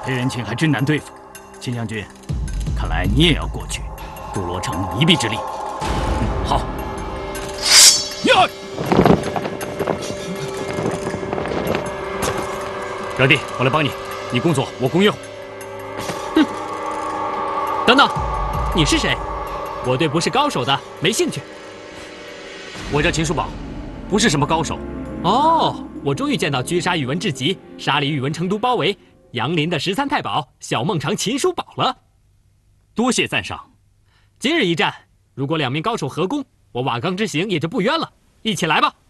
裴元庆还真难对付。秦将军，看来你也要过去，助罗成一臂之力。好。呀！表弟，我来帮你，你攻左，我攻右。 哼！等等，你是谁？我对不是高手的没兴趣。 我叫秦叔宝，不是什么高手。 哦，我终于见到狙杀宇文智吉、杀李宇文成都包围、杨林的13太保小孟尝秦叔宝了。 多谢赞赏。 今日一战，如果两名高手合攻，我瓦岗之行也就不冤了。一起来吧！